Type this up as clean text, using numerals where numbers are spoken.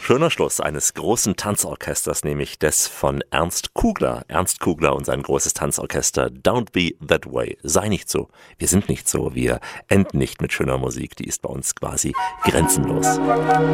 Schöner Schluss eines großen Tanzorchesters, nämlich des von Ernst Kugler. Ernst Kugler und sein großes Tanzorchester Don't Be That Way. Sei nicht so. Wir sind nicht so. Wir enden nicht mit schöner Musik. Die ist bei uns quasi grenzenlos.